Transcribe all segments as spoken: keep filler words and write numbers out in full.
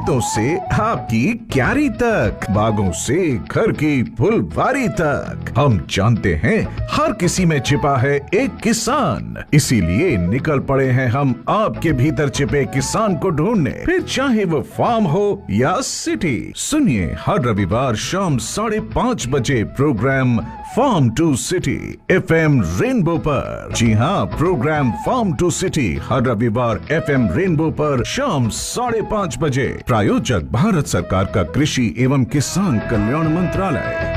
खेतों से आपकी क्यारी तक, बागों से घर की फुलवारी तक, हम जानते हैं हर किसी में छिपा है एक किसान। इसीलिए निकल पड़े हैं हम आपके भीतर छिपे किसान को ढूंढने, फिर चाहे वो फार्म हो या सिटी। सुनिए हर रविवार शाम साढ़े पाँच बजे programme farm to city F M rainbow पर। जी हाँ, प्रोग्राम फार्म टू सिटी हर रविवार एफ एम रेनबो पर शाम साढ़े पाँच बजे। प्रायोजक भारत सरकार का कृषि एवं किसान कल्याण मंत्रालय।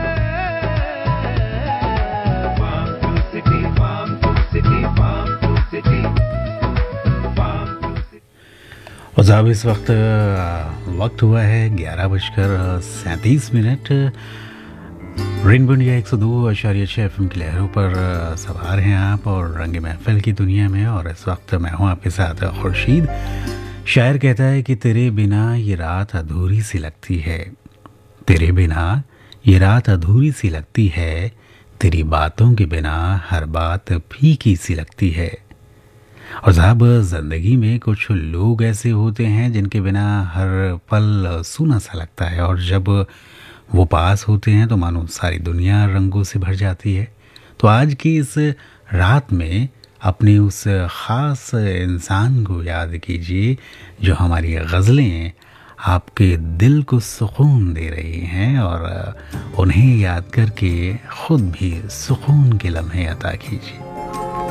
और साहब इस वक्त वक्त हुआ है ग्यारह बजकर सैंतीस मिनट। रेनबो इंडिया एक सौ दो आशार्य छः एफ एम की लहरों पर सवार हैं आप और रंग महफिल की दुनिया में। और इस वक्त मैं हूँ आपके साथ खुर्शीद। शायर कहता है कि तेरे बिना ये रात अधूरी सी लगती है, तेरे बिना ये रात अधूरी सी लगती है, तेरी बातों के बिना हर बात फीकी सी लगती है। और साहब ज़िंदगी में कुछ लोग ऐसे होते हैं जिनके बिना हर पल सूना सा लगता है, और जब वो पास होते हैं तो मानो सारी दुनिया रंगों से भर जाती है। तो आज की इस रात में अपने उस ख़ास इंसान को याद कीजिए जो हमारी गज़लें आपके दिल को सुकून दे रही हैं, और उन्हें याद करके ख़ुद भी सुकून के लम्हे अता कीजिए।